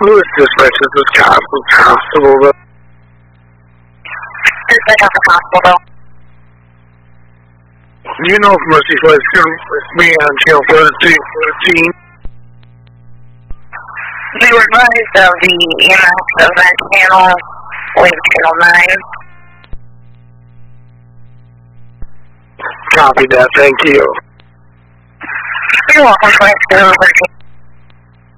Lewis Dispatch, this is Constable. Dispatch off the Constable. Do you know if Mercy Flight is going to be on channel 13? We were advised of the EMS event channel with channel 9. Copy that, thank you. You're welcome, Flight 2.